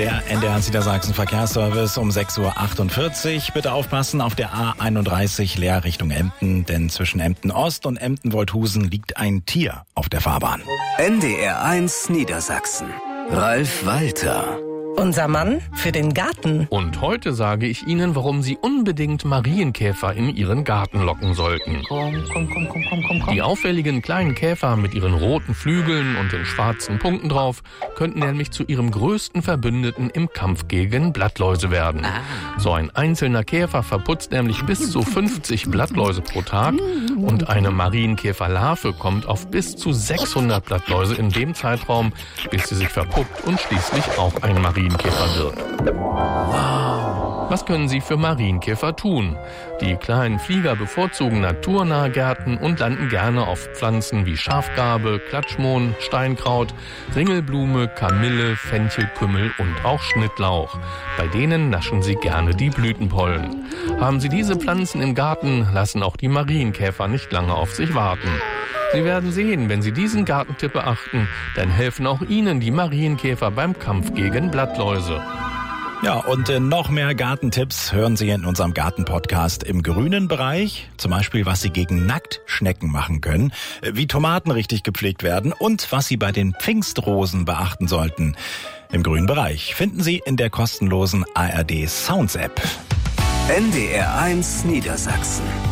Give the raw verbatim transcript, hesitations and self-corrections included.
Der N D R Niedersachsen Verkehrsservice um sechs Uhr achtundvierzig. Bitte aufpassen auf der A einunddreißig leer Richtung Emden, denn zwischen Emden Ost und Emden-Wolthusen liegt ein Tier auf der Fahrbahn. N D R eins Niedersachsen. Ralf Walter. Unser Mann für den Garten. Und heute sage ich Ihnen, warum Sie unbedingt Marienkäfer in Ihren Garten locken sollten. Komm, komm, komm, komm, komm, komm, komm. Die auffälligen kleinen Käfer mit ihren roten Flügeln und den schwarzen Punkten drauf könnten nämlich zu Ihrem größten Verbündeten im Kampf gegen Blattläuse werden. Ah. So ein einzelner Käfer verputzt nämlich bis zu fünfzig Blattläuse pro Tag und eine Marienkäferlarve kommt auf bis zu sechshundert Blattläuse in dem Zeitraum, bis sie sich verpuppt und schließlich auch ein Marienkäfer wird. Wow. Was können Sie für Marienkäfer tun? Die kleinen Flieger bevorzugen naturnahe Gärten und landen gerne auf Pflanzen wie Schafgarbe, Klatschmohn, Steinkraut, Ringelblume, Kamille, Fenchelkümmel und auch Schnittlauch. Bei denen naschen sie gerne die Blütenpollen. Haben Sie diese Pflanzen im Garten, lassen auch die Marienkäfer nicht lange auf sich warten. Sie werden sehen, wenn Sie diesen Gartentipp beachten, dann helfen auch Ihnen die Marienkäfer beim Kampf gegen Blattläuse. Ja, und äh, noch mehr Gartentipps hören Sie in unserem Gartenpodcast im grünen Bereich. Zum Beispiel, was Sie gegen Nacktschnecken machen können, äh, wie Tomaten richtig gepflegt werden und was Sie bei den Pfingstrosen beachten sollten. Im grünen Bereich finden Sie in der kostenlosen A R D Sounds App. N D R eins Niedersachsen.